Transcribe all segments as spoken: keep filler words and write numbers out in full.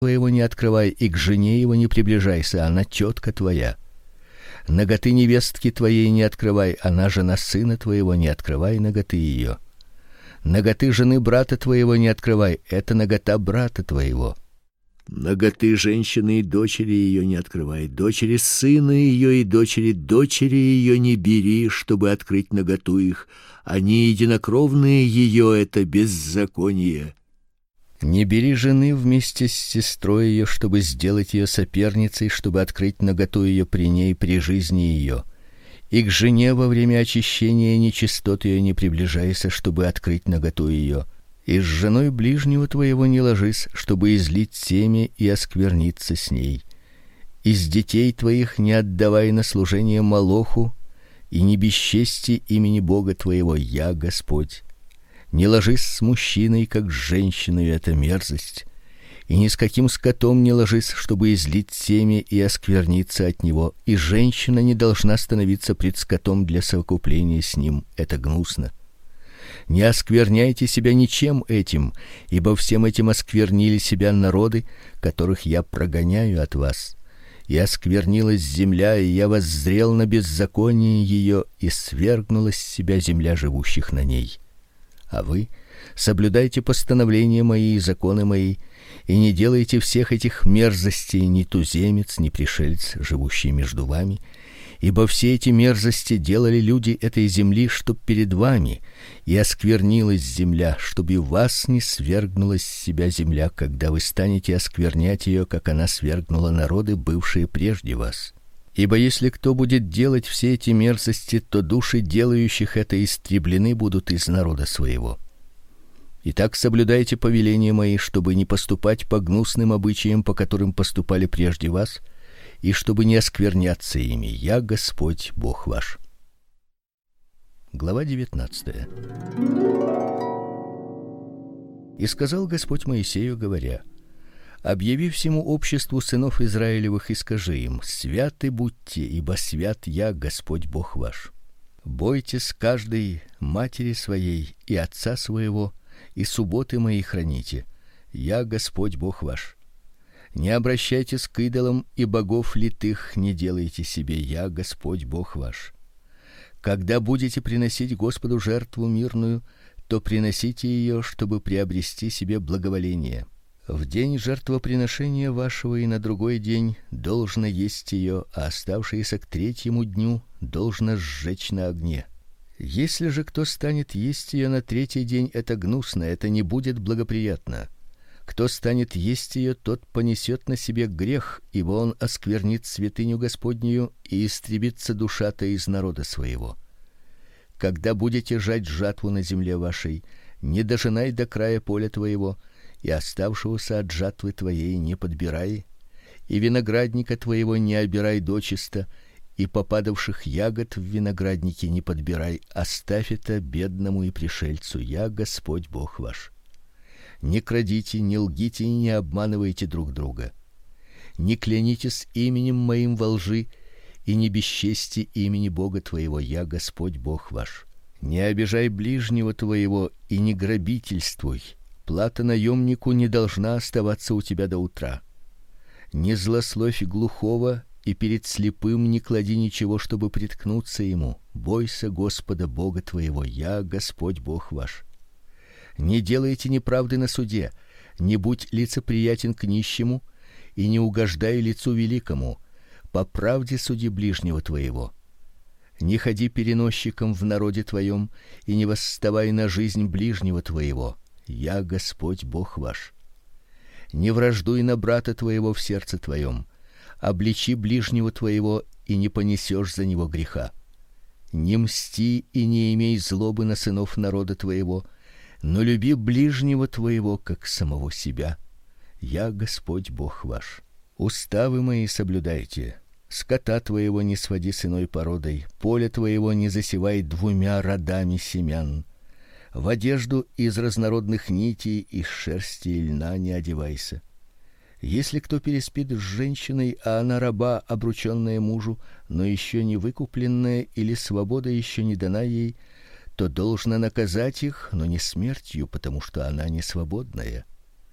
твоего не открывай, и к жене его не приближайся, она тетка твоя. Наготы невестки твоей не открывай, она жена сына твоего, не открывай наготы ее. Наготы жены брата твоего не открывай, это нагота брата твоего. Наготы женщины и дочери ее не открывай, дочери сына ее и дочери дочери ее не бери, чтобы открыть наготу их, они единокровные ее, это беззаконие. Не бери жены вместе с сестрой ее, чтобы сделать ее соперницей, чтобы открыть наготу ее при ней при жизни ее. И к жене во время очищения нечистот ее не приближайся, чтобы открыть наготу ее. И с женой ближнего твоего не ложись, чтобы излить семя и оскверниться с ней. Из детей твоих не отдавай на служение молоху, и не бесчести имени Бога твоего, я Господь. Не ложись с мужчиной, как с женщиной, это мерзость. И ни с каким скотом не ложись, чтобы излить семя и оскверниться от него, и женщина не должна становиться пред скотом для совокупления с ним, это гнусно. Не оскверняйте себя ничем этим, ибо всем этим осквернили себя народы, которых я прогоняю от вас. И осквернилась земля, и я воззрел на беззаконие ее, и свергнулась с себя земля живущих на ней. А вы соблюдайте постановления мои и законы мои, и не делайте всех этих мерзостей, ни туземец, ни пришелец, живущий между вами, ибо все эти мерзости делали люди этой земли, чтоб перед вами, и осквернилась земля, чтобы вас не свергнула с себя земля, когда вы станете осквернять ее, как она свергнула народы, бывшие прежде вас. Ибо если кто будет делать все эти мерзости, то души делающих это истреблены будут из народа своего. Итак, соблюдайте повеления мои, чтобы не поступать по гнусным обычаям, по которым поступали прежде вас, и чтобы не оскверняться ими. Я Господь Бог ваш. Глава девятнадцатая. И сказал Господь Моисею, говоря: объяви всему обществу сынов Израилевых и скажи им: святы будьте, ибо свят я, Господь Бог ваш. Бойтесь каждой матери своей и отца своего, и субботы мои храните. Я Господь Бог ваш. Не обращайтесь к идолам и богов литых не делайте себе. Я Господь Бог ваш. Когда будете приносить Господу жертву мирную, то приносите ее, чтобы приобрести себе благоволение. В день жертвоприношения вашего и на другой день должно есть ее, а оставшееся к третьему дню должно сжечь на огне. Если же кто станет есть ее на третий день, это гнусно, это не будет благоприятно. Кто станет есть ее, тот понесет на себе грех, ибо он осквернит святыню Господнюю, и истребится душа-то из народа своего. Когда будете жать жатву на земле вашей, не дожинай до края поля твоего, и оставшегося от жатвы твоей не подбирай, и виноградника твоего не обирай дочисто, и попадавших ягод в винограднике не подбирай, оставь это бедному и пришельцу. Я Господь Бог ваш. Не крадите, не лгите и не обманывайте друг друга. Не клянитесь именем моим во лжи, и не бесчести имени Бога твоего. Я Господь Бог ваш. Не обижай ближнего твоего и не грабительствуй. Плата наемнику не должна оставаться у тебя до утра. Не злословь глухого, и перед слепым не клади ничего, чтобы приткнуться ему. Бойся Господа Бога твоего. Я Господь Бог ваш. Не делайте неправды на суде, не будь лицеприятен к нищему и не угождай лицу великому. По правде суди ближнего твоего. Не ходи переносчиком в народе твоем и не восставай на жизнь ближнего твоего. Я Господь Бог ваш. Не враждуй на брата твоего в сердце твоем. Обличи ближнего твоего, и не понесешь за него греха. Не мсти и не имей злобы на сынов народа твоего, но люби ближнего твоего как самого себя. Я Господь Бог ваш. Уставы мои соблюдайте. Скота твоего не своди с иной породой, поле твоего не засевай двумя родами семян. В одежду из разнородных нитей, из шерсти и льна не одевайся. Если кто переспит с женщиной, а она раба, обручённая мужу, но еще не выкупленная или свобода еще не дана ей, то должно наказать их, но не смертью, потому что она не свободная.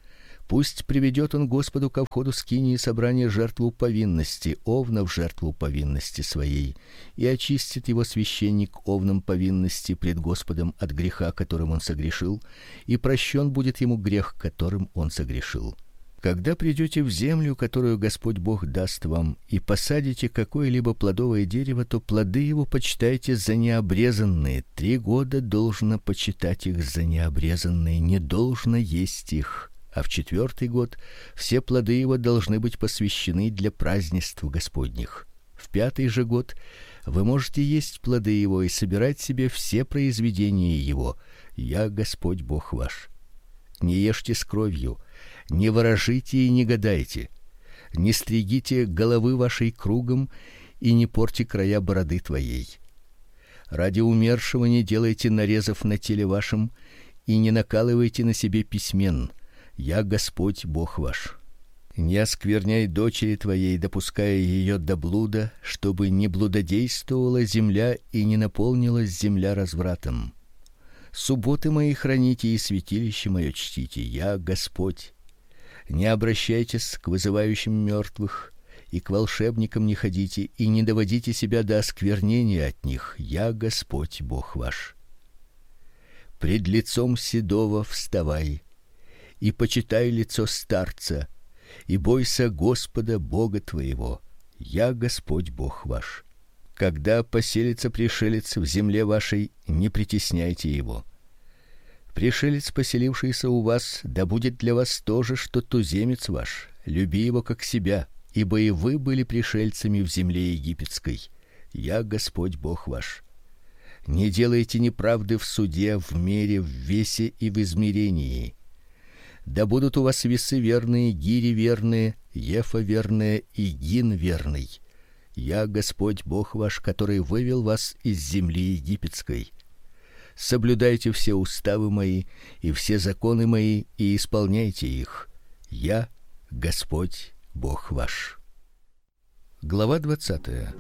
Пусть приведет он Господу ко входу скинии собрания жертву повинности, овна в жертву повинности своей, и очистит его священник овном повинности пред Господом от греха, которым он согрешил, и прощен будет ему грех, которым он согрешил. Когда придете в землю, которую Господь Бог даст вам, и посадите какое-либо плодовое дерево, то плоды его почитайте за необрезанные. Три года должно почитать их за необрезанные, не должно есть их. А в четвертый год все плоды его должны быть посвящены для празднеств Господних. В пятый же год вы можете есть плоды его и собирать себе все произведения его. Я Господь Бог ваш. Не ешьте с кровью, не ворожите и не гадайте. Не стригите головы вашей кругом и не порти края бороды твоей. Ради умершего не делайте нарезов на теле вашем и не накалывайте на себе письмен. Я Господь Бог ваш. Не оскверняй дочери твоей, допуская ее до блуда, чтобы не блудодействовала земля и не наполнилась земля развратом. Субботы мои храните и святилище мое чтите. Я Господь. Не обращайтесь к вызывающим мертвых, и к волшебникам не ходите, и не доводите себя до осквернения от них. Я Господь Бог ваш. Пред лицом седого вставай, и почитай лицо старца, и бойся Господа Бога твоего. Я Господь Бог ваш. Когда поселится пришелец в земле вашей, не притесняйте его. Пришелец, поселившийся у вас, да будет для вас то же, что туземец ваш. Люби его как себя, ибо и вы были пришельцами в земле египетской. Я Господь Бог ваш. Не делайте неправды в суде, в мере, в весе и в измерении. Да будут у вас весы верные, гири верные, ефа верная и гин верный. Я Господь Бог ваш, который вывел вас из земли египетской. Соблюдайте все уставы мои и все законы мои и исполняйте их. Я Господь Бог ваш. Глава двадцатая.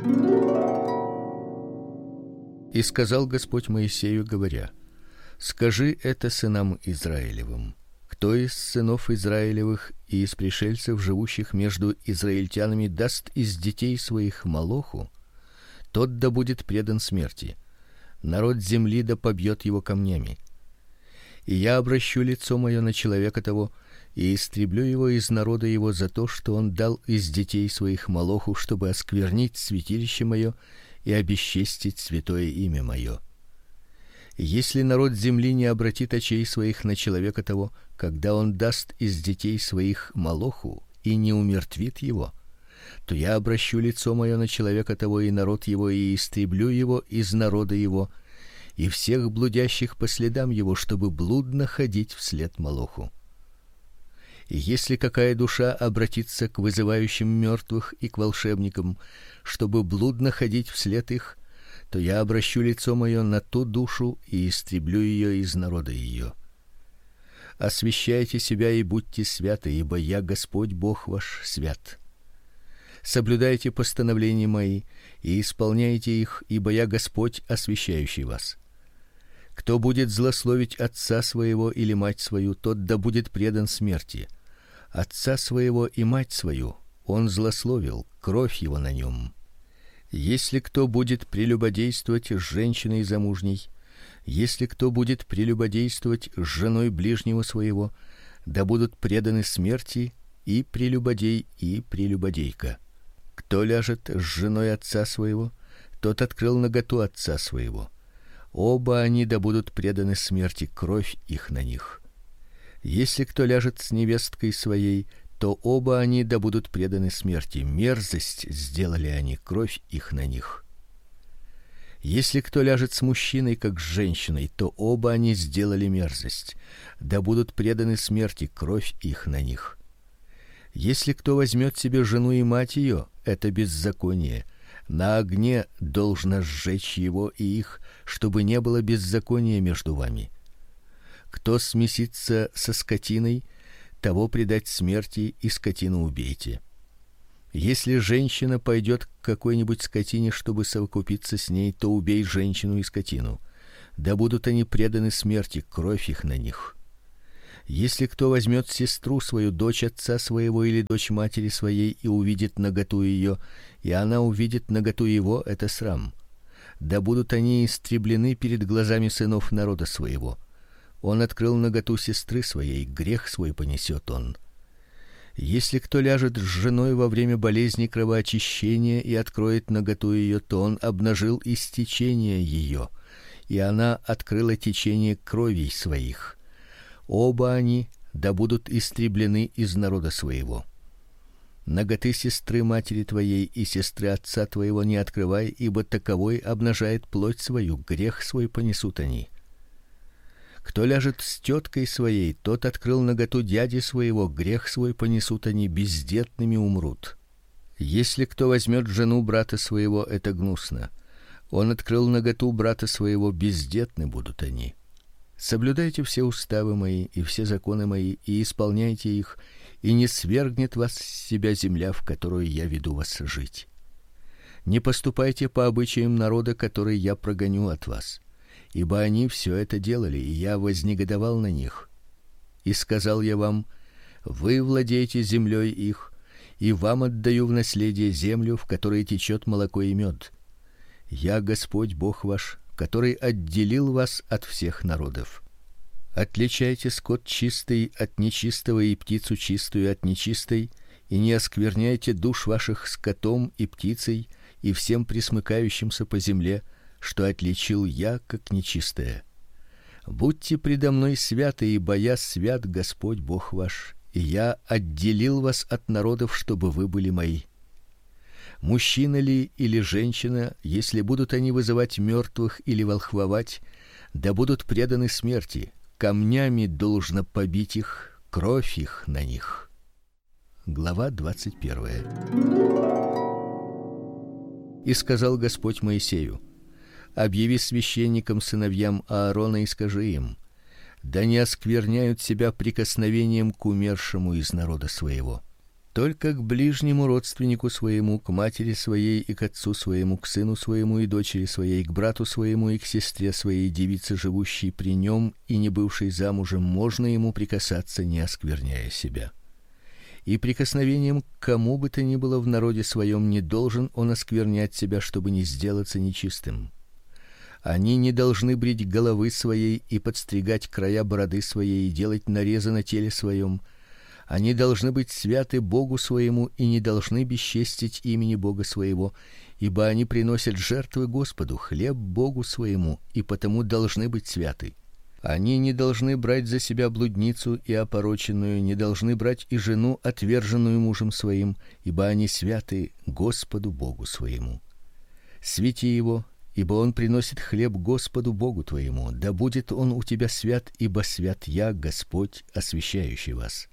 И сказал Господь Моисею, говоря: скажи это сынам Израилевым. Кто из сынов Израилевых и из пришельцев, живущих между израильтянами, даст из детей своих молоху, тот да будет предан смерти. Народ земли да побьет его камнями. И я обращу лицо мое на человека того и истреблю его из народа его за то, что он дал из детей своих молоху, чтобы осквернить святилище мое и обесчестить святое имя мое. Если народ земли не обратит очей своих на человека того, когда он даст из детей своих молоху и не умертвит его, то я обращу лицо мое на человека того и народ его и истреблю его из народа его и всех блудящих по следам его, чтобы блудно ходить вслед молоху. И если какая душа обратится к вызывающим мертвых и к волшебникам, чтобы блудно ходить вслед их, то я обращу лицо мое на ту душу и истреблю ее из народа ее. Освящайте себя и будьте святы, ибо я Господь Бог ваш свят. Соблюдайте постановления мои и исполняйте их, ибо я Господь, освящающий вас. Кто будет злословить отца своего или мать свою, тот да будет предан смерти. Отца своего и мать свою он злословил, кровь его на нем. Если кто будет прелюбодействовать с женщиной замужней, если кто будет прелюбодействовать с женой ближнего своего, да будут преданы смерти и прелюбодей, и прелюбодейка. Кто ляжет с женой отца своего, тот открыл наготу отца своего. Оба они да будут преданы смерти, кровь их на них. Если кто ляжет с невесткой своей, то оба они да будут преданы смерти, мерзость сделали они, кровь их на них. Если кто ляжет с мужчиной как с женщиной, то оба они сделали мерзость, да будут преданы смерти, кровь их на них. Если кто возьмет себе жену и мать ее, это беззаконие. На огне должно сжечь его и их, чтобы не было беззакония между вами. Кто смесится со скотиной, того предать смерти, и скотину убейте. Если женщина пойдет к какой-нибудь скотине, чтобы совокупиться с ней, то убей женщину и скотину. Да будут они преданы смерти, кровь их на них. Если кто возьмет сестру свою, дочь отца своего или дочь матери своей и увидит наготу ее, и она увидит наготу его, это срам. Да будут они истреблены перед глазами сынов народа своего. Он открыл наготу сестры своей, грех свой понесет он. Если кто ляжет с женой во время болезни кровоочищения и откроет наготу ее, то он обнажил истечение ее, и она открыла течение кровей своих. Оба они да будут истреблены из народа своего. Наготы сестры матери твоей и сестры отца твоего не открывай, ибо таковой обнажает плоть свою, грех свой понесут они. Кто ляжет с теткой своей, тот открыл наготу дяди своего, грех свой понесут они, бездетными умрут. Если кто возьмет жену брата своего, это гнусно. Он открыл наготу брата своего, бездетны будут они. Соблюдайте все уставы мои и все законы мои и исполняйте их, и не свергнет вас с себя земля, в которую я веду вас жить. Не поступайте по обычаям народа, который я прогоню от вас, ибо они все это делали, и я вознегодовал на них. И сказал я вам: вы владеете землей их, и вам отдаю в наследие землю, в которой течет молоко и мед. Я Господь Бог ваш, который отделил вас от всех народов. Отличайте скот чистый от нечистого и птицу чистую от нечистой, и не оскверняйте душ ваших скотом и птицей и всем пресмыкающимся по земле, что отличил я как нечистое. Будьте предо мной святы, ибо я свят, Господь Бог ваш, и я отделил вас от народов, чтобы вы были мои. Мужчина ли или женщина, если будут они вызывать мертвых или волхвовать, да будут преданы смерти, камнями должно побить их, кровь их на них. Глава двадцать первая. И сказал Господь Моисею: объяви священникам сыновьям Аарона и скажи им: да не оскверняют себя прикосновением к умершему из народа своего. Только к ближнему родственнику своему, к матери своей и к отцу своему, к сыну своему и дочери своей, к брату своему и к сестре своей, девице, живущей при нем и не бывшей замужем, можно ему прикасаться, не оскверняя себя. И прикосновением к кому бы то ни было в народе своем не должен он осквернять себя, чтобы не сделаться нечистым. Они не должны брить головы своей и подстригать края бороды своей и делать нарезы на теле своем. Они должны быть святы Богу своему и не должны бесчестить имени Бога своего, ибо они приносят жертвы Господу, хлеб Богу своему, и потому должны быть святы. Они не должны брать за себя блудницу и опороченную, не должны брать и жену, отверженную мужем своим, ибо они святы Господу Богу своему. Свети его, ибо он приносит хлеб Господу Богу твоему. Да будет он у тебя свят, ибо свят я, Господь, освящающий вас.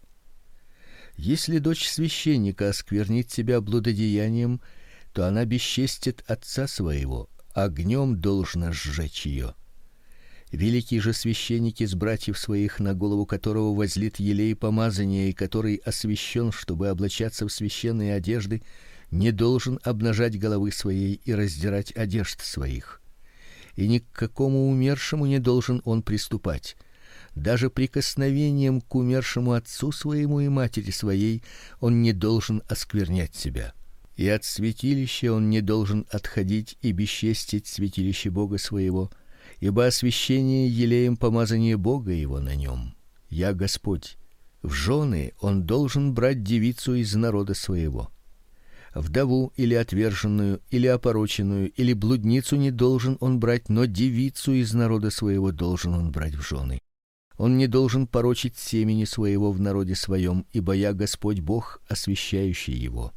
Если дочь священника осквернит себя блудодеянием, то она бесчестит отца своего, огнем должна сжечь ее. Великий же священник из братьев своих, на голову которого возлит елей помазания и который освящен, чтобы облачаться в священные одежды, не должен обнажать головы своей и раздирать одежд своих. И ни к какому умершему не должен он приступать. Даже прикосновением к умершему отцу своему и матери своей он не должен осквернять себя. И от святилища он не должен отходить и бесчестить святилище Бога своего, ибо освящение елеем помазание Бога его на нем. Я Господь. В жены он должен брать девицу из народа своего. Вдову или отверженную, или опороченную, или блудницу не должен он брать, но девицу из народа своего должен он брать в жены. Он не должен порочить семени своего в народе своем, ибо я Господь Бог, освящающий его.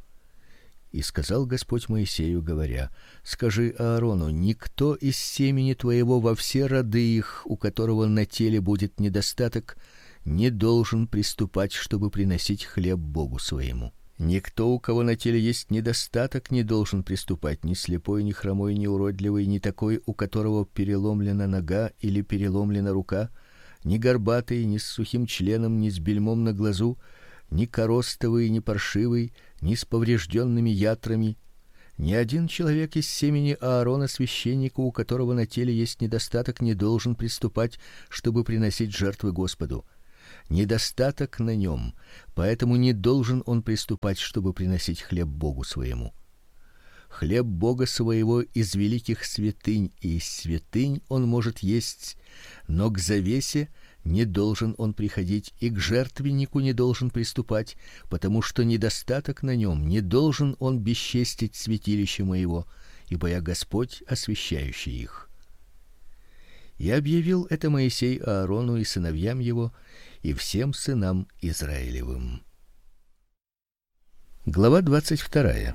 И сказал Господь Моисею, говоря: скажи Аарону: никто из семени твоего во все роды их, у которого на теле будет недостаток, не должен приступать, чтобы приносить хлеб Богу своему. Никто, у кого на теле есть недостаток, не должен приступать, ни слепой, ни хромой, ни уродливый, ни такой, у которого переломлена нога или переломлена рука, ни горбатый, ни с сухим членом, ни с бельмом на глазу, ни коростовый, ни паршивый, ни с поврежденными ятрами. Ни один человек из семени Аарона священника, у которого на теле есть недостаток, не должен приступать, чтобы приносить жертвы Господу. недостаток на нем, поэтому не должен он приступать, чтобы приносить хлеб Богу своему. Хлеб Бога своего из великих святынь, и из святынь он может есть, но к завесе не должен он приходить, и к жертвеннику не должен приступать, потому что недостаток на нем, не должен он бесчестить святилище моего, ибо я Господь, освящающий их. И объявил это Моисей Аарону и сыновьям его, и всем сынам Израилевым. Глава двадцать вторая.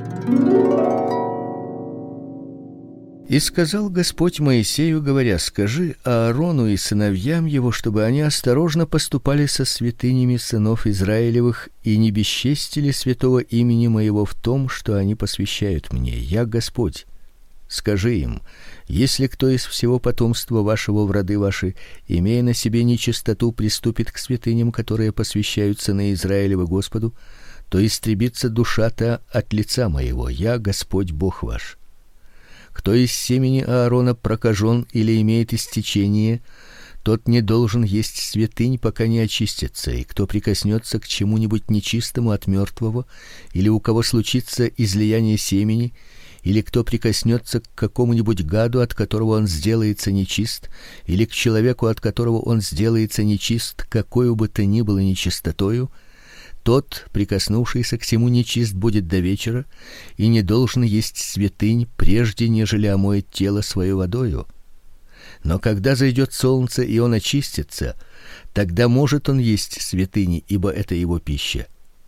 И сказал Господь Моисею, говоря: скажи Аарону и сыновьям его, чтобы они осторожно поступали со святынями сынов Израилевых и не бесчестили святого имени моего в том, что они посвящают мне. Я Господь. Скажи им: если кто из всего потомства вашего в роды ваши, имея на себе нечистоту, приступит к святыням, которые посвящают сыны Израилевы Господу, то истребится душа-то от лица моего. Я Господь Бог ваш. Кто из семени Аарона прокажен или имеет истечение, тот не должен есть святынь, пока не очистится, и кто прикоснется к чему-нибудь нечистому от мертвого, или у кого случится излияние семени, или кто прикоснется к какому-нибудь гаду, от которого он сделается нечист, или к человеку, от которого он сделается нечист, какой бы то ни было нечистотою, тот, прикоснувшийся к сему, нечист будет до вечера и не должен есть святынь, прежде нежели омоет тело свое водою. Но когда зайдет солнце и он очистится, тогда может он есть святыни, ибо это его пища.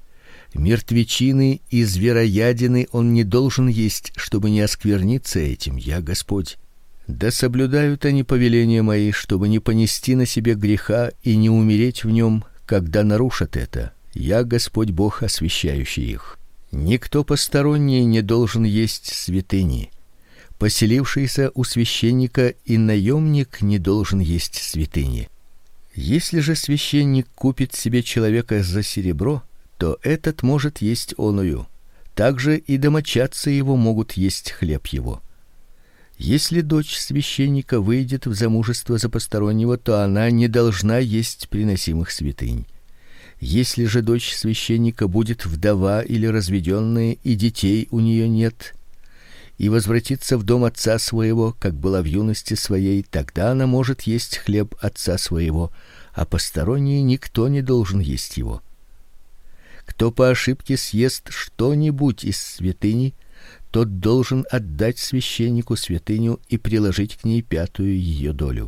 Мертвечины и звероядины он не должен есть, чтобы не оскверниться этим. Я Господь. Да соблюдают они повеления мои, чтобы не понести на себе греха и не умереть в нем, когда нарушат это. Я Господь Бог, освящающий их. Никто посторонний не должен есть святыни. Поселившийся у священника и наемник не должен есть святыни. Если же священник купит себе человека за серебро, то этот может есть оную. Также и домочадцы его могут есть хлеб его. Если дочь священника выйдет в замужество за постороннего, то она не должна есть приносимых святынь. Если же дочь священника будет вдова или разведённая, и детей у нее нет, и возвратится в дом отца своего, как была в юности своей, тогда она может есть хлеб отца своего, а посторонний никто не должен есть его. Кто по ошибке съест что-нибудь из святыни, тот должен отдать священнику святыню и приложить к ней пятую ее долю.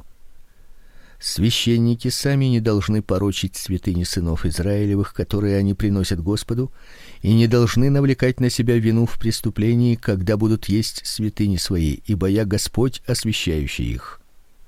Священники сами не должны порочить святыни сынов Израилевых, которые они приносят Господу, и не должны навлекать на себя вину в преступлении, когда будут есть святыни свои, ибо я Господь, освящающий их.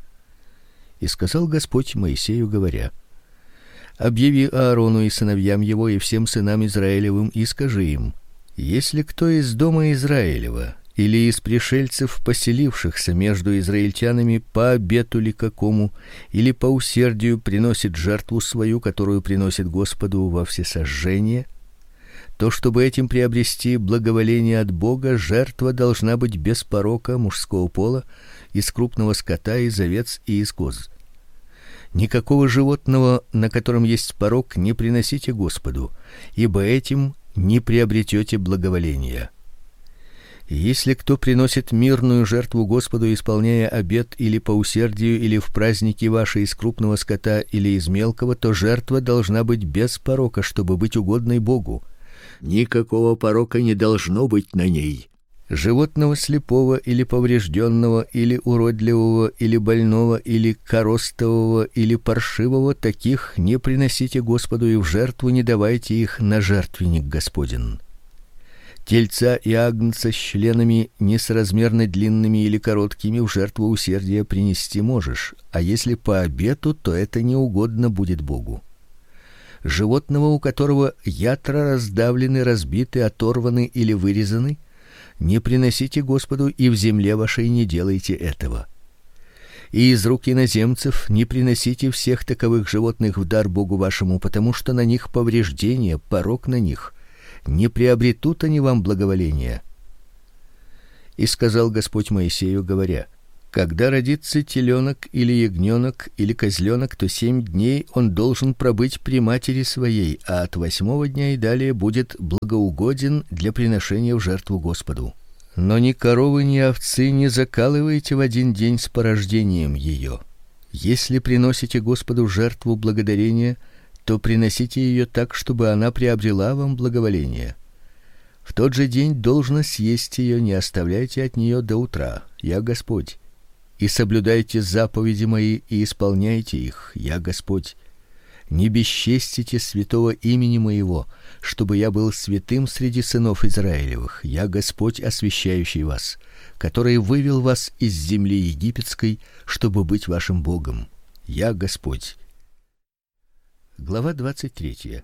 И сказал Господь Моисею, говоря: объяви Аарону и сыновьям его и всем сынам Израилевым и скажи им: если кто из дома Израилева или из пришельцев, поселившихся между израильтянами, по обету ли какому или по усердию приносит жертву свою, которую приносит Господу во всесожжение, то чтобы этим приобрести благоволение от Бога, жертва должна быть без порока мужского пола, из крупного скота, из овец и из коз. Никакого животного, на котором есть порок, не приносите Господу, ибо этим не приобретете благоволения. Если кто приносит мирную жертву Господу, исполняя обет или по усердию, или в праздники ваши из крупного скота или из мелкого, то жертва должна быть без порока, чтобы быть угодной Богу. Никакого порока не должно быть на ней. Животного слепого или поврежденного, или уродливого, или больного, или коростового, или паршивого, таких не приносите Господу, и в жертву не давайте их на жертвенник Господень. Тельца и агнца с членами несоразмерно длинными или короткими в жертву усердия принести можешь, а если по обету, то это неугодно будет Богу. Животного, у которого ятра раздавлены, разбиты, оторваны или вырезаны, не приносите Господу, и в земле вашей не делайте этого. И из рук иноземцев не приносите всех таковых животных в дар Богу вашему, потому что на них повреждение, порок на них. Не приобретут они вам благоволения. И сказал Господь Моисею, говоря: Когда родится теленок или ягненок или козленок, то семь дней он должен пробыть при матери своей, а от восьмого дня и далее будет благоугоден для приношения в жертву Господу. Но ни коровы, ни овцы не закалывайте в один день с порождением ее. Если приносите Господу жертву благодарения, то приносите ее так, чтобы она приобрела вам благоволение. В тот же день должно съесть ее, не оставляйте от нее до утра. Я Господь. И соблюдайте заповеди мои и исполняйте их. Я Господь. Не бесчестите святого имени моего, чтобы я был святым среди сынов Израилевых. Я Господь, освящающий вас, который вывел вас из земли египетской, чтобы быть вашим Богом. Я Господь. Глава двадцать третья.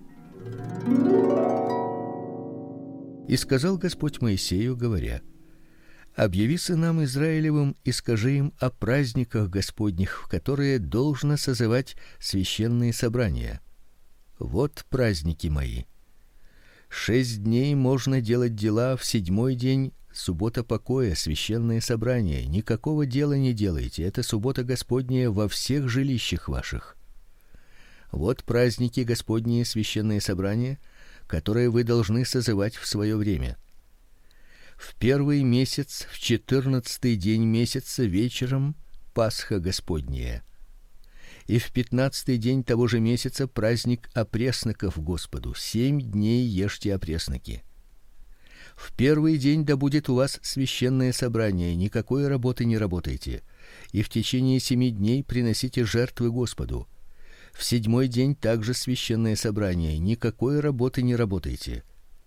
И сказал Господь Моисею, говоря: объяви сынам Израилевым и скажи им о праздниках Господних, в которые должно созывать священные собрания. Вот праздники мои. Шесть дней можно делать дела, в седьмой день суббота покоя, священное собрание. Никакого дела не делайте, это суббота Господняя во всех жилищах ваших. Вот праздники Господние, священные собрания, которые вы должны созывать в свое время. В первый месяц, в четырнадцатый день месяца вечером Пасха Господняя. И в пятнадцатый день того же месяца праздник опресноков Господу. Семь дней ешьте опресноки. В первый день да будет у вас священное собрание, никакой работы не работайте. И в течение семи дней приносите жертвы Господу. В седьмой день также священное собрание, никакой работы не работайте.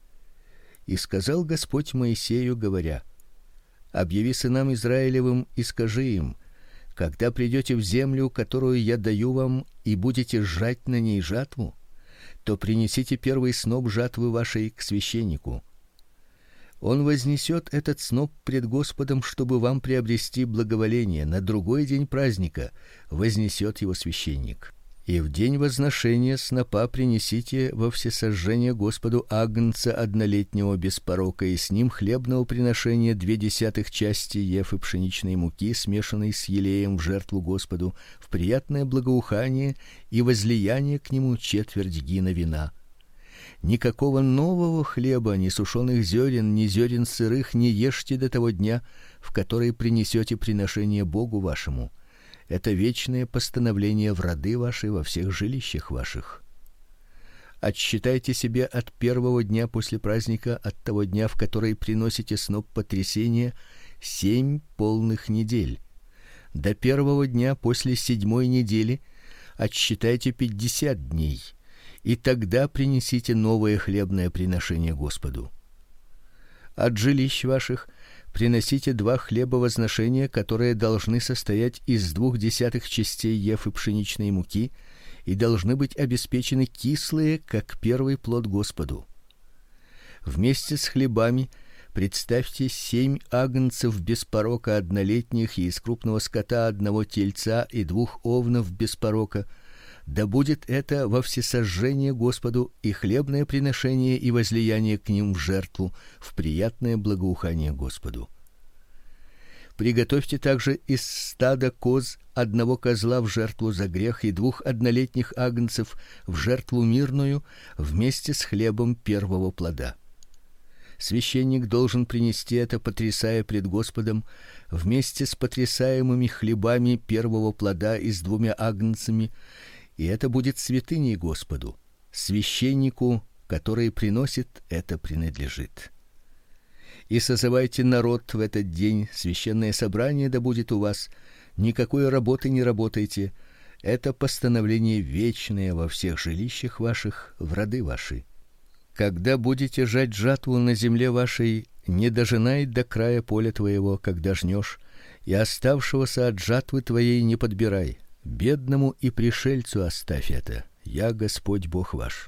И сказал Господь Моисею, говоря: объяви сынам Израилевым и скажи им: когда придете в землю, которую я даю вам, и будете жать на ней жатву, то принесите первый сноп жатвы вашей к священнику. Он вознесет этот сноп пред Господом, чтобы вам приобрести благоволение. На другой день праздника вознесет его священник. И в день возношения снопа принесите во всесожжение Господу агнца однолетнего без порока, и с ним хлебного приношения две десятых части ефы пшеничной муки, смешанной с елеем, в жертву Господу, в приятное благоухание, и возлияние к нему четверть гина вина. Никакого нового хлеба, ни сушеных зерен, ни зерен сырых не ешьте до того дня, в который принесете приношение Богу вашему. Это вечное постановление в роды ваши во всех жилищах ваших. Отсчитайте себе от первого дня после праздника, от того дня, в который приносите сноп потрясения, семь полных недель. До первого дня после седьмой недели отсчитайте пятьдесят дней, и тогда принесите новое хлебное приношение Господу. От жилищ ваших приносите два хлеба возношения, которые должны состоять из двух десятых частей ефы пшеничной муки и должны быть обеспечены кислые, как первый плод Господу. Вместе с хлебами представьте семь агнцев без порока однолетних и из крупного скота одного тельца и двух овнов без порока. Да будет это во всесожжение Господу и хлебное приношение и возлияние к ним в жертву, в приятное благоухание Господу. Приготовьте также из стада коз одного козла в жертву за грех и двух однолетних агнцев в жертву мирную вместе с хлебом первого плода. Священник должен принести это, потрясая пред Господом, вместе с потрясаемыми хлебами первого плода и с двумя агнцами, и это будет святыней Господу. Священнику, который приносит, это принадлежит. И созывайте народ в этот день, священное собрание да будет у вас, никакой работы не работайте. Это постановление вечное во всех жилищах ваших, в роды ваши. Когда будете жать жатву на земле вашей, не дожинай до края поля твоего, когда жнешь, и оставшегося от жатвы твоей не подбирай. Бедному и пришельцу оставь это. Я Господь Бог ваш.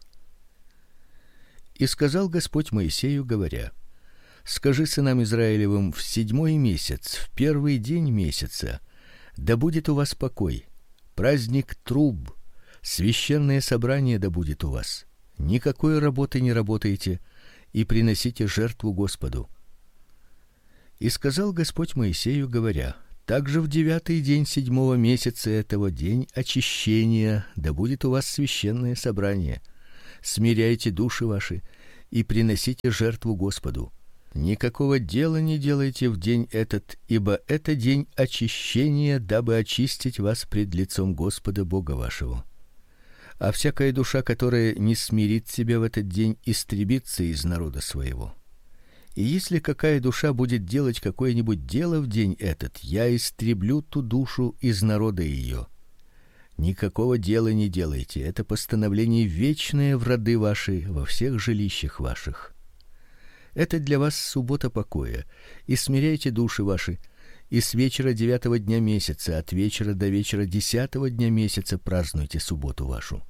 И сказал Господь Моисею, говоря: скажи сынам Израилевым: в седьмой месяц, в первый день месяца, да будет у вас покой, праздник труб, священное собрание да будет у вас. Никакой работы не работайте, и приносите жертву Господу. И сказал Господь Моисею, говоря: Также в девятый день седьмого месяца этого день очищения, да будет у вас священное собрание. Смиряйте души ваши и приносите жертву Господу. Никакого дела не делайте в день этот, ибо это день очищения, дабы очистить вас пред лицом Господа Бога вашего. А всякая душа, которая не смирит себя в этот день, истребится из народа своего. И если какая душа будет делать какое-нибудь дело в день этот, я истреблю ту душу из народа ее. Никакого дела не делайте, это постановление вечное в роды ваши во всех жилищах ваших. Это для вас суббота покоя, и смиряйте души ваши, и с вечера девятого дня месяца, от вечера до вечера десятого дня месяца празднуйте субботу вашу.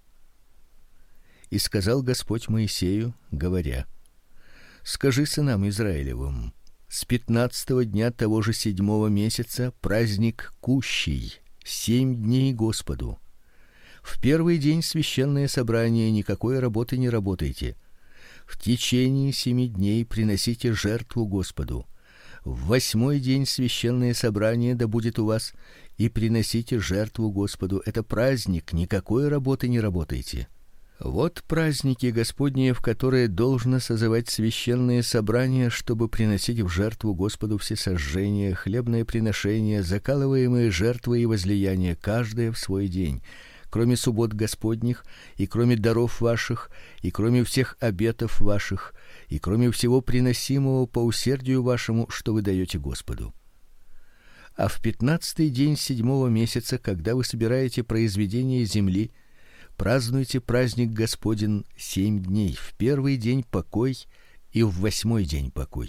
И сказал Господь Моисею, говоря: скажи сынам Израилевым: с пятнадцатого дня того же седьмого месяца праздник Кущий, семь дней Господу. В первый день священное собрание, никакой работы не работайте. В течение семи дней приносите жертву Господу. В восьмой день священное собрание да будет у вас, и приносите жертву Господу. Это праздник, никакой работы не работайте. Вот праздники Господние, в которые должно созывать священные собрания, чтобы приносить в жертву Господу всесожжения, хлебные приношения, закалываемые жертвы и возлияния, каждое в свой день, кроме суббот Господних, и кроме даров ваших, и кроме всех обетов ваших, и кроме всего приносимого по усердию вашему, что вы даете Господу. А в пятнадцатый день седьмого месяца, когда вы собираете произведения земли, празднуйте праздник Господень семь дней. В первый день покой, и в восьмой день покой.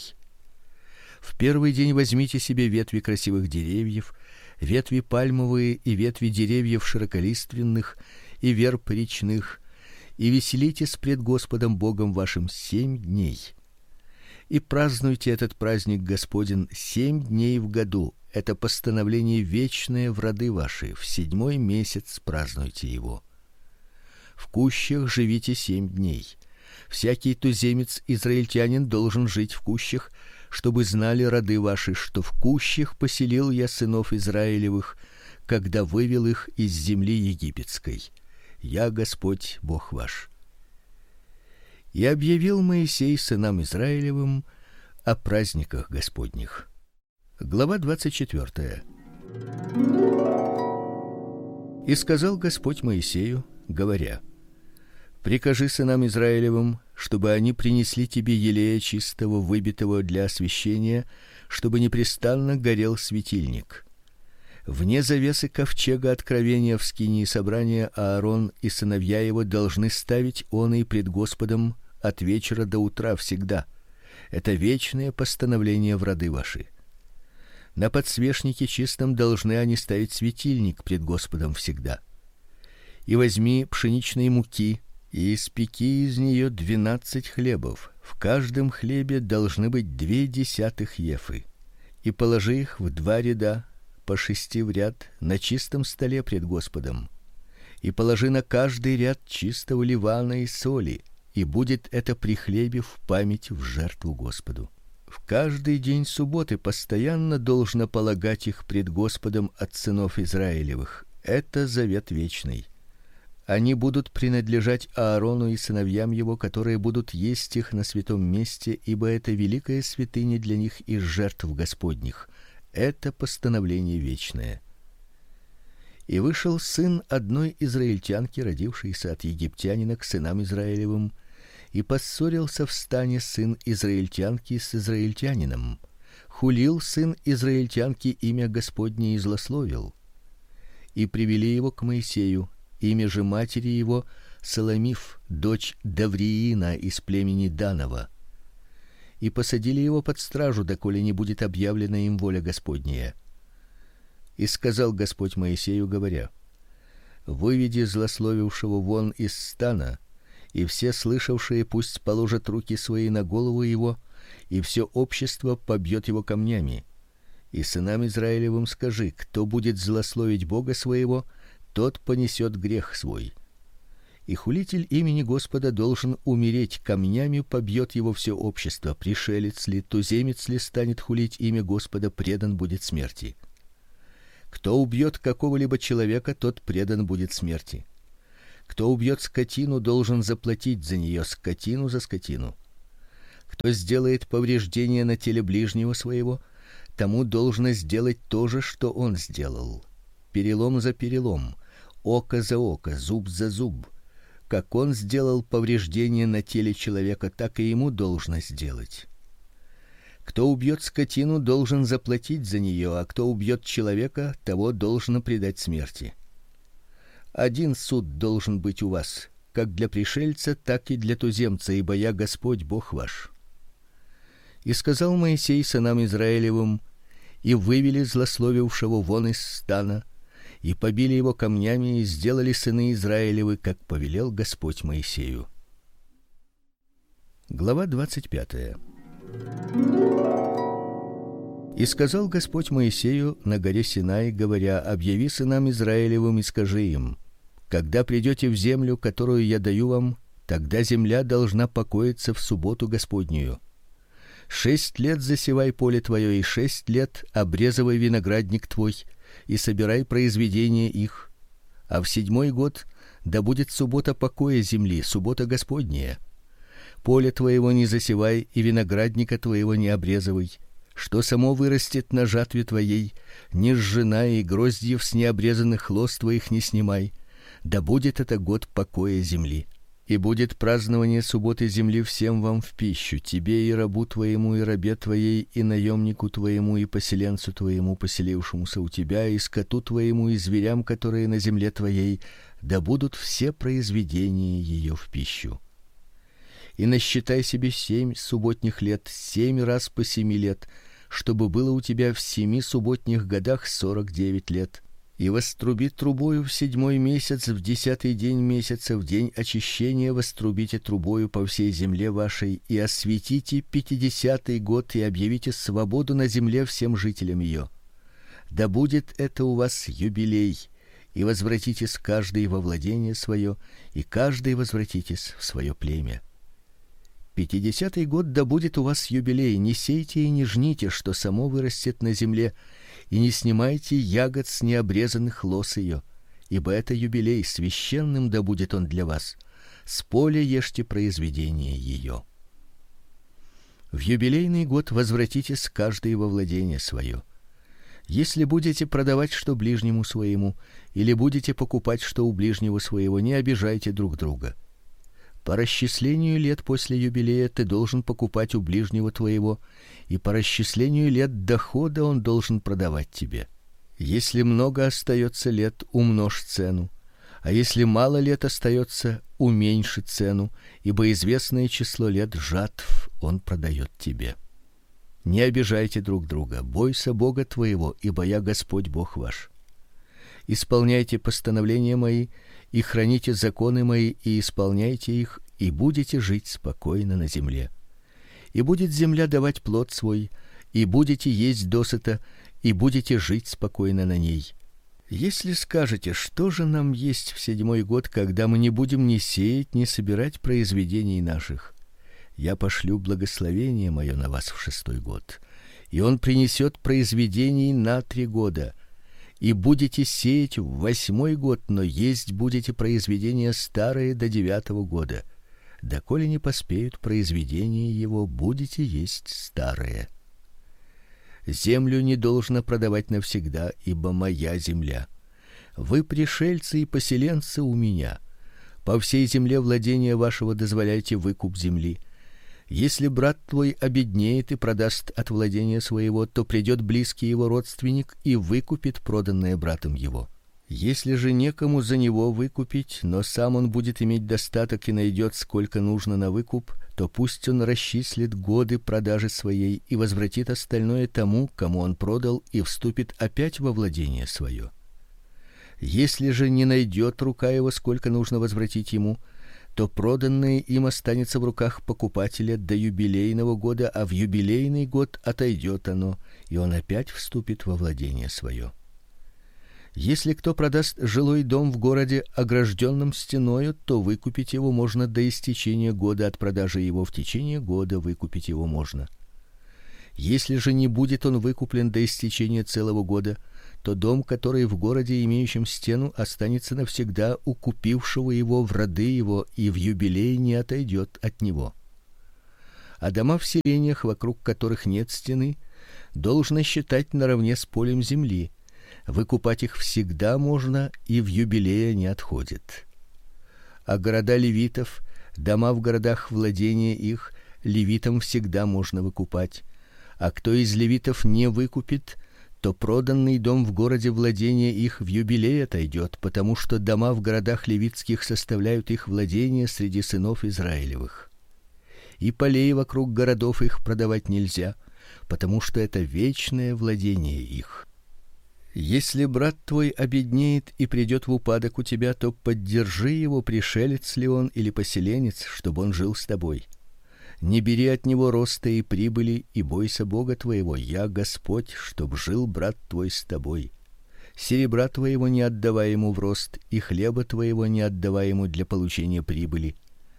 В первый день возьмите себе ветви красивых деревьев, ветви пальмовые и ветви деревьев широколиственных и верб речных, и веселитесь пред Господом Богом вашим семь дней. И празднуйте этот праздник Господень семь дней в году. Это постановление вечное в роды ваши. В седьмой месяц празднуйте его. В кущах живите семь дней. Всякий туземец израильтянин должен жить в кущах, чтобы знали роды ваши, что в кущах поселил я сынов Израилевых, когда вывел их из земли египетской. Я Господь Бог ваш. И объявил Моисей сынам Израилевым о праздниках Господних. Глава двадцать четвёртая. И сказал Господь Моисею, говоря: прикажи сынам Израилевым, чтобы они принесли тебе елея чистого, выбитого для освящения, чтобы непрестанно горел светильник. Вне завесы ковчега откровения в скинии собрания Аарон и сыновья его должны ставить оный пред Господом от вечера до утра всегда. Это вечное постановление в роды ваши. На подсвечнике чистом должны они ставить светильник пред Господом всегда. И возьми пшеничной муки и испеки из нее двенадцать хлебов. В каждом хлебе должны быть две десятых ефы. И положи их в два ряда, по шести в ряд, на чистом столе пред Господом. И положи на каждый ряд чистого ливана и соли, и будет это при хлебе в память в жертву Господу. В каждый день субботы постоянно должно полагать их пред Господом от сынов Израилевых. Это завет вечный. Они будут принадлежать Аарону и сыновьям его, которые будут есть их на святом месте, ибо это великая святыня для них из жертв Господних. Это постановление вечное. И вышел сын одной израильтянки, родившейся от египтянина, к сынам Израилевым, и поссорился в стане сын израильтянки с израильтянином. Хулил сын израильтянки имя Господне и злословил. И привели его к Моисею. Имя же матери его Саломиф, дочь Давриина из племени Данова. И посадили его под стражу, доколе не будет объявлена им воля Господняя. И сказал Господь Моисею, говоря: выведи злословившего вон из стана, и все слышавшие пусть положат руки свои на голову его, и все общество побьет его камнями. И сынам Израилевым скажи: кто будет злословить Бога своего, тот понесет грех свой. И хулитель имени Господа должен умереть, камнями побьет его все общество. Пришелец ли, туземец ли станет хулить имя Господа, предан будет смерти. Кто убьет какого-либо человека, тот предан будет смерти. Кто убьет скотину, должен заплатить за нее скотину за скотину. Кто сделает повреждение на теле ближнего своего, тому должно сделать то же, что он сделал. Перелом за перелом, око за око, зуб за зуб. Как он сделал повреждение на теле человека, так и ему должно сделать. Кто убьет скотину, должен заплатить за нее, а кто убьет человека, того должно предать смерти. Один суд должен быть у вас, как для пришельца, так и для туземца, ибо я Господь Бог ваш. И сказал Моисей сынам Израилевым: и вывели злословившего вон из стана, и побили его камнями, и сделали сыны Израилевы, как повелел Господь Моисею. Глава двадцать пятая. И сказал Господь Моисею на горе Синай, говоря: объяви сынам Израилевым и скажи им: когда придете в землю, которую я даю вам, тогда земля должна покоиться в субботу Господнюю. Шесть лет засевай поле твое, и шесть лет обрезывай виноградник твой, и собирай произведения их. А в седьмой год да будет суббота покоя земли, суббота Господняя. Поле твоего не засевай, и виноградника твоего не обрезывай. Что само вырастет на жатве твоей, не сжинай, и гроздьев с необрезанных лоз твоих не снимай. Да будет это год покоя земли. И будет празднование субботы земли всем вам в пищу, тебе и рабу твоему, и рабе твоей, и наемнику твоему, и поселенцу твоему, поселившемуся у тебя, и скоту твоему, и зверям, которые на земле твоей, да будут все произведения ее в пищу. И насчитай себе семь субботних лет, семь раз по семи лет, чтобы было у тебя в семи субботних годах сорок девять лет. И воструби трубою в седьмой месяц, в десятый день месяца, в день очищения вострубите трубою по всей земле вашей, и осветите пятидесятый год, и объявите свободу на земле всем жителям ее. Да будет это у вас юбилей, и возвратитесь каждый во владение свое, и каждый возвратитесь в свое племя. Пятидесятый год да будет у вас юбилей, не сейте и не жните, что само вырастет на земле, и не снимайте ягод с необрезанных лоз ее, ибо это юбилей, священным да будет он для вас. С поля ешьте произведение ее. В юбилейный год возвратитесь каждый во владение свое. Если будете продавать что ближнему своему, или будете покупать что у ближнего своего, не обижайте друг друга. По расчислению лет после юбилея ты должен покупать у ближнего твоего, и по расчислению лет дохода он должен продавать тебе. Если много остается лет, умножь цену, а если мало лет остается, уменьши цену, ибо известное число лет жатв он продает тебе. Не обижайте друг друга, бойся Бога твоего, ибо я Господь Бог ваш. Исполняйте постановления мои и храните законы мои, и исполняйте их, и будете жить спокойно на земле. И будет земля давать плод свой, и будете есть досыта, и будете жить спокойно на ней. Если скажете: что же нам есть в седьмой год, когда мы не будем ни сеять, ни собирать произведений наших? Я пошлю благословение мое на вас в шестой год, и он принесет произведений на три года. И будете сеять в восьмой год, но есть будете произведения старые до девятого года. Доколе не поспеют произведения его, будете есть старые. Землю не должно продавать навсегда, ибо моя земля. Вы пришельцы и поселенцы у меня. По всей земле владения вашего дозволяйте выкуп земли. Если брат твой обеднеет и продаст от владения своего, то придет близкий его родственник и выкупит проданное братом его. Если же некому за него выкупить, но сам он будет иметь достаток и найдет сколько нужно на выкуп, то пусть он расчислит годы продажи своей и возвратит остальное тому, кому он продал, и вступит опять во владение свое. Если же не найдет рука его, сколько нужно возвратить ему, то проданное им останется в руках покупателя до юбилейного года, а в юбилейный год отойдет оно, и он опять вступит во владение свое. Если кто продаст жилой дом в городе, огражденном стеною, то выкупить его можно до истечения года от продажи его, в течение года выкупить его можно. Если же не будет он выкуплен до истечения целого года, то дом, который в городе, имеющем стену, останется навсегда у купившего его в роды его, и в юбилей не отойдет от него. А дома в селениях, вокруг которых нет стены, должно считать наравне с полем земли. Выкупать их всегда можно, и в юбилея не отходит. А города левитов, дома в городах владения их, левитам всегда можно выкупать. А кто из левитов не выкупит, то проданный дом в городе владения их в юбилей отойдет, потому что дома в городах левитских составляют их владение среди сынов Израилевых. И полей вокруг городов их продавать нельзя, потому что это вечное владение их. Если брат твой обеднеет и придет в упадок у тебя, то поддержи его, пришелец ли он или поселенец, чтобы он жил с тобой. Не бери от него роста и прибыли, и бойся Бога твоего, я Господь, чтоб жил брат твой с тобой. Серебра твоего не отдавай ему в рост, и хлеба твоего не отдавай ему для получения прибыли.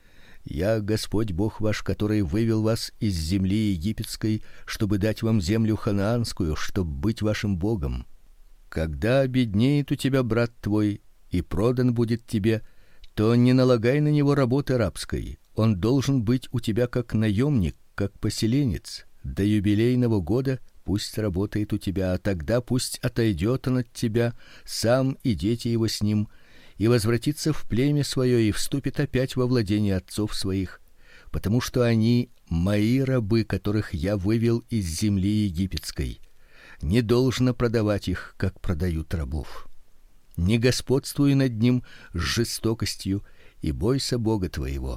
Я Господь Бог ваш, который вывел вас из земли египетской, чтобы дать вам землю ханаанскую, чтоб быть вашим Богом. Когда обеднеет у тебя брат твой и продан будет тебе, то не налагай на него работы рабской. Он должен быть у тебя как наемник, как поселенец. До юбилейного года пусть работает у тебя, а тогда пусть отойдет он от тебя, сам и дети его с ним, и возвратится в племя свое и вступит опять во владение отцов своих, потому что они мои рабы, которых я вывел из земли египетской. Не должно продавать их, как продают рабов. Не господствуй над ним с жестокостью, и бойся Бога твоего.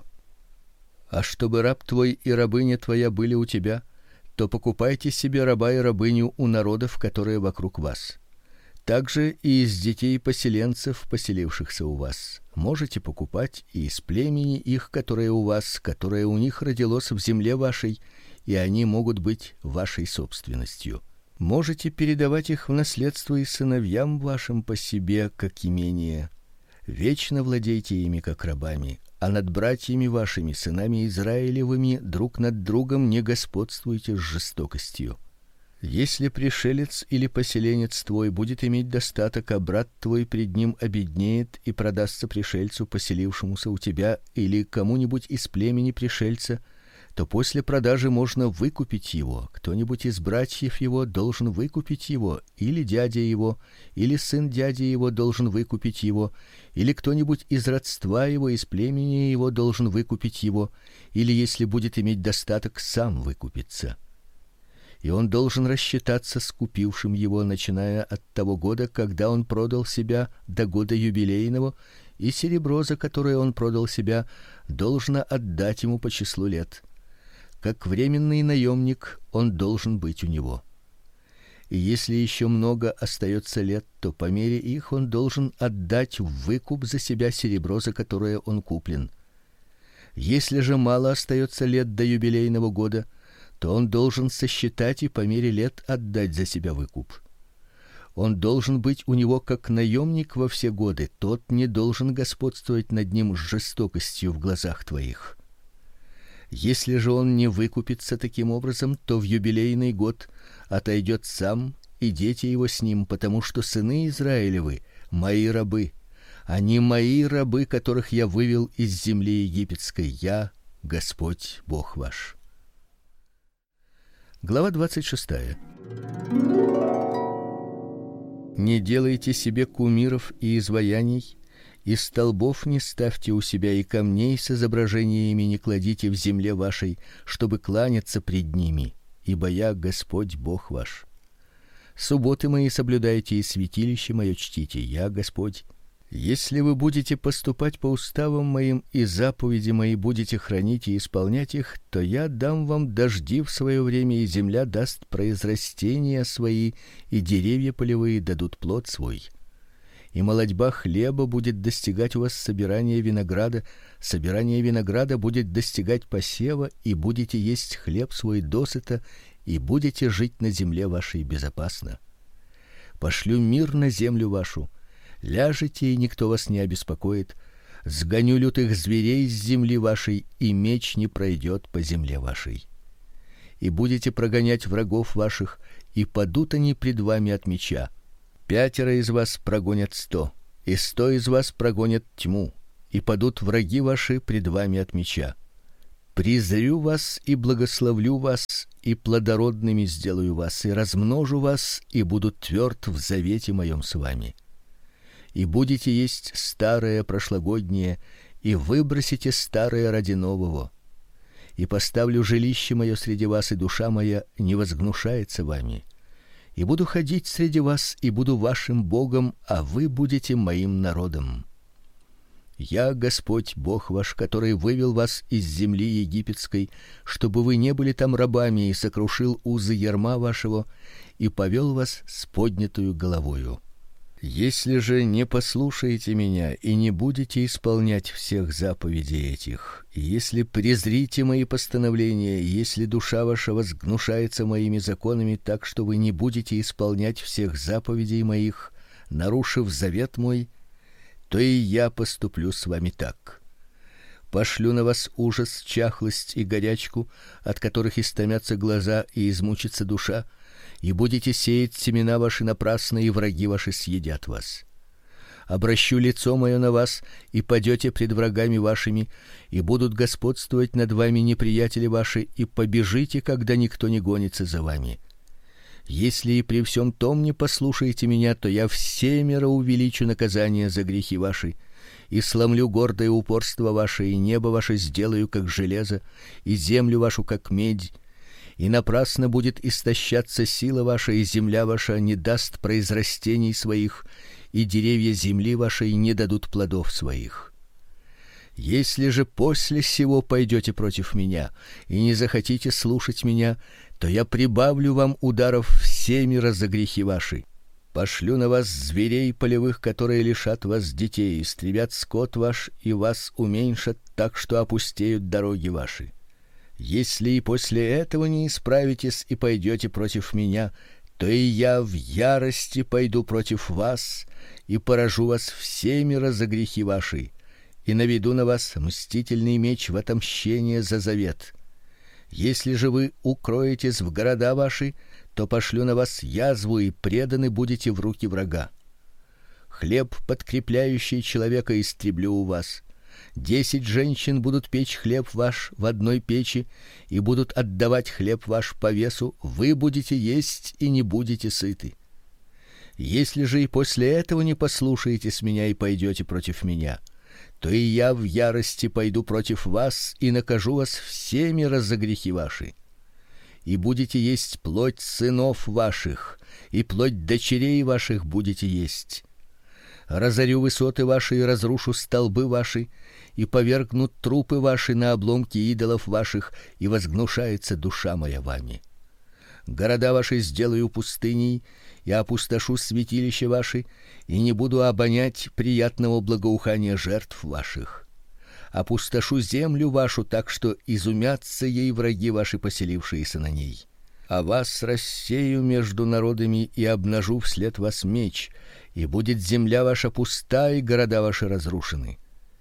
А чтобы раб твой и рабыня твоя были у тебя, то покупайте себе раба и рабыню у народов, которые вокруг вас. Также и из детей поселенцев, поселившихся у вас, можете покупать и из племени их, которое у вас, которое у них родилось в земле вашей, и они могут быть вашей собственностью. Можете передавать их в наследство и сыновьям вашим по себе, как имение. Вечно владейте ими, как рабами, а над братьями вашими, сынами Израилевыми, друг над другом не господствуйте с жестокостью. Если пришелец или поселенец твой будет иметь достаток, а брат твой пред ним обеднеет и продастся пришельцу, поселившемуся у тебя, или кому-нибудь из племени пришельца, то после продажи можно выкупить его. Кто-нибудь из братьев его должен выкупить его, или дядя его, или сын дяди его должен выкупить его, или кто-нибудь из родства его, из племени его должен выкупить его, или если будет иметь достаток, сам выкупится. И он должен рассчитаться с купившим его, начиная от того года, когда он продал себя, до года юбилейного, и серебро, за которое он продал себя, должно отдать ему по числу лет. Как временный наемник он должен быть у него. И если еще много остается лет, то по мере их он должен отдать в выкуп за себя серебро, за которое он куплен. Если же мало остается лет до юбилейного года, то он должен сосчитать и по мере лет отдать за себя выкуп. Он должен быть у него как наемник во все годы, тот не должен господствовать над ним с жестокостью в глазах твоих. Если же он не выкупится таким образом, то в юбилейный год отойдет сам и дети его с ним, потому что сыны Израилевы мои рабы, они мои рабы, которых я вывел из земли египетской, я Господь Бог ваш. Глава двадцать шестая. Не делайте себе кумиров и изваяний, и столбов не ставьте у себя, и камней с изображениями не кладите в земле вашей, чтобы кланяться пред ними, ибо я Господь Бог ваш. Субботы мои соблюдайте и святилище мое чтите, я Господь. Если вы будете поступать по уставам моим и заповеди мои будете хранить и исполнять их, то я дам вам дожди в свое время, и земля даст произрастения свои, и деревья полевые дадут плод свой. И молодьба хлеба будет достигать у вас собирания винограда, собирание винограда будет достигать посева, и будете есть хлеб свой досыта, и будете жить на земле вашей безопасно. Пошлю мир на землю вашу. Ляжете, и никто вас не обеспокоит. Сгоню лютых зверей с земли вашей, и меч не пройдет по земле вашей. И будете прогонять врагов ваших, и падут они пред вами от меча. Пятеро из вас прогонят сто, и сто из вас прогонят тьму, и падут враги ваши пред вами от меча. Призрю вас и благословлю вас, и плодородными сделаю вас, и размножу вас, и буду твёрд в завете моем с вами. И будете есть старое прошлогоднее, и выбросите старое ради нового. И поставлю жилище мое среди вас, и душа моя не возгнушается вами. И буду ходить среди вас, и буду вашим Богом, а вы будете моим народом. Я Господь Бог ваш, который вывел вас из земли египетской, чтобы вы не были там рабами, и сокрушил узы ярма вашего, и повел вас с поднятую головою. Если же не послушаете меня и не будете исполнять всех заповедей этих, и если презрите мои постановления, если душа ваша возгнушается моими законами так, что вы не будете исполнять всех заповедей моих, нарушив завет мой, то и я поступлю с вами так. Пошлю на вас ужас, чахлость и горячку, от которых истомятся глаза и измучится душа, и будете сеять семена ваши напрасно, и враги ваши съедят вас. Обращу лицо мое на вас, и падете пред врагами вашими, и будут господствовать над вами неприятели ваши, и побежите, когда никто не гонится за вами. Если и при всем том не послушаете меня, то я всемеро увеличу наказание за грехи ваши, и сломлю гордое упорство ваше, и небо ваше сделаю как железо, и землю вашу как медь. И напрасно будет истощаться сила ваша, и земля ваша не даст произрастений своих, и деревья земли вашей не дадут плодов своих. Если же после сего пойдете против меня и не захотите слушать меня, то я прибавлю вам ударов всемеро за грехи ваши. Пошлю на вас зверей полевых, которые лишат вас детей, истребят скот ваш и вас уменьшат так, что опустеют дороги ваши. Если и после этого не исправитесь и пойдете против меня, то и я в ярости пойду против вас и поражу вас всемеро за грехи ваши, и наведу на вас мстительный меч в отомщение за завет. Если же вы укроетесь в города ваши, то пошлю на вас язву, и преданы будете в руки врага. Хлеб, подкрепляющий человека, истреблю у вас. Десять женщин будут печь хлеб ваш в одной печи, и будут отдавать хлеб ваш по весу, вы будете есть и не будете сыты. Если же и после этого не послушаетесь меня и пойдете против меня, то и я в ярости пойду против вас и накажу вас всемеро за грехи ваши. И будете есть плоть сынов ваших, и плоть дочерей ваших будете есть. Разорю высоты ваши и разрушу столбы ваши, и повергну трупы ваши на обломки идолов ваших, и возгнушается душа моя вами. Города ваши сделаю пустыней, и опустошу святилища ваши, и не буду обонять приятного благоухания жертв ваших. Опустошу землю вашу так, что изумятся ей враги ваши, поселившиеся на ней. А вас рассею между народами и обнажу вслед вас меч, и будет земля ваша пуста и города ваши разрушены.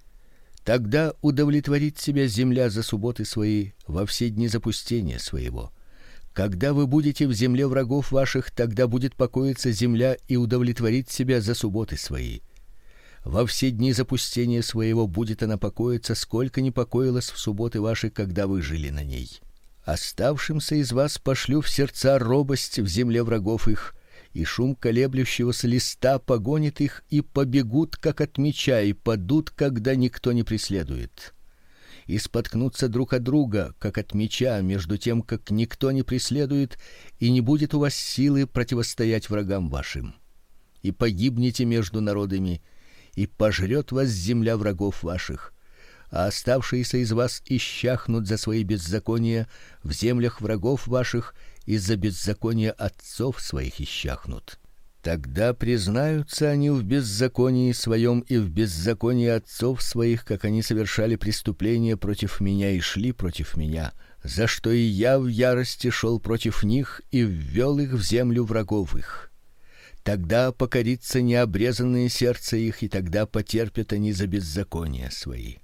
Тогда удовлетворит себя земля за субботы свои во все дни запустения своего. Когда вы будете в земле врагов ваших, тогда будет покоиться земля и удовлетворит себя за субботы свои. Во все дни запустения своего будет она покоиться, сколько не покоилась в субботы ваши, когда вы жили на ней. Оставшимся из вас пошлю в сердца робость в земле врагов их, и шум колеблющегося листа погонит их, и побегут как от меча, и падут, когда никто не преследует. И споткнутся друг от друга, как от меча, между тем, как никто не преследует, и не будет у вас силы противостоять врагам вашим. И погибнете между народами, и пожрет вас земля врагов ваших, а оставшиеся из вас исчахнут за свои беззакония в землях врагов ваших, из-за беззакония отцов своих исчахнут. Тогда признаются они в беззаконии своем и в беззаконии отцов своих, как они совершали преступления против меня и шли против меня, за что и я в ярости шел против них и ввел их в землю врагов их. Тогда покорится необрезанное сердце их, и тогда потерпят они за беззакония свои.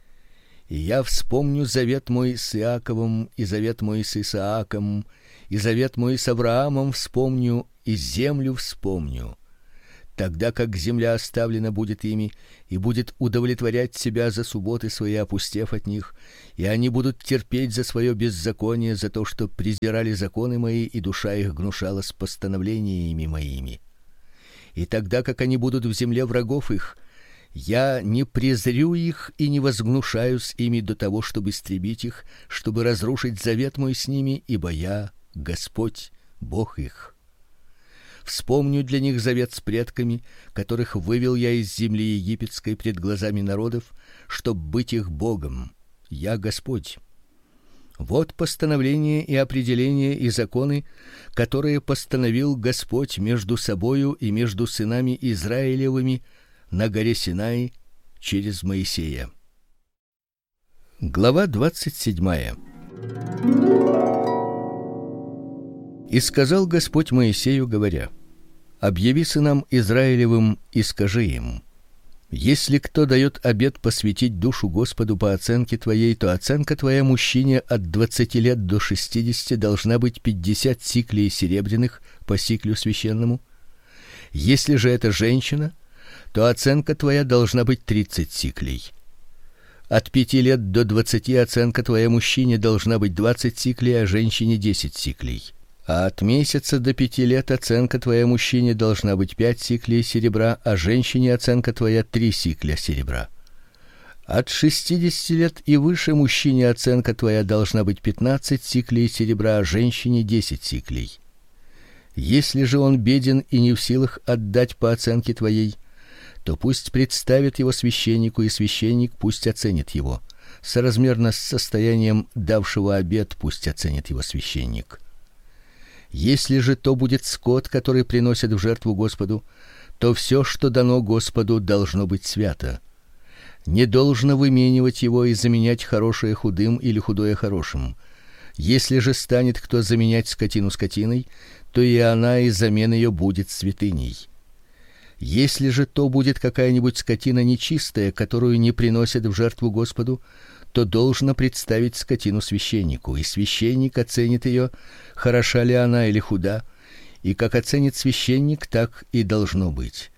И я вспомню завет мой с Иаковом, и завет мой с Исааком, и завет мой с Авраамом вспомню, и землю вспомню. тогда как земля оставлена будет ими и будет удовлетворять себя за субботы свои, опустев от них, и они будут терпеть за свое беззаконие, за то, что презирали законы мои, и душа их гнушалась постановлениями моими. И тогда как они будут в земле врагов их, я не презрю их и не возгнушаюсь ими до того, чтобы истребить их, чтобы разрушить завет мой с ними, ибо я Господь, Бог их. Вспомню для них завет с предками, которых вывел я из земли египетской пред глазами народов, чтоб быть их Богом. Я Господь. Вот постановления и определения и законы, которые постановил Господь между собою и между сынами Израилевыми на горе Синай через Моисея. Глава двадцать седьмая. И сказал Господь Моисею, говоря: объяви сынам Израилевым и скажи им: если кто дает обет посвятить душу Господу по оценке твоей, то оценка твоя мужчине от двадцати лет до шестидесяти должна быть пятьдесят сиклей серебряных по сиклю священному. Если же это женщина, то оценка твоя должна быть тридцать сиклей. От пяти лет до двадцати оценка твоя мужчине должна быть двадцать сиклей, а женщине десять сиклей. А от месяца до пяти лет оценка твоя мужчине должна быть пять сиклей серебра, а женщине оценка твоя три сикля серебра. От шестидесяти лет и выше мужчине оценка твоя должна быть пятнадцать сиклей серебра, а женщине десять сиклей. Если же он беден и не в силах отдать по оценке твоей, то пусть представит его священнику, и священник пусть оценит его. Соразмерно с состоянием давшего обет пусть оценит его священник. Если же то будет скот, который приносят в жертву Господу, то все, что дано Господу, должно быть свято. Не должно выменивать его и заменять хорошее худым или худое хорошим. Если же станет кто заменять скотину скотиной, то и она и замена ее будет святыней. Если же то будет какая-нибудь скотина нечистая, которую не приносят в жертву Господу, то должно представить скотину священнику, и священник оценит ее, хороша ли она или худа, и как оценит священник, так и должно быть.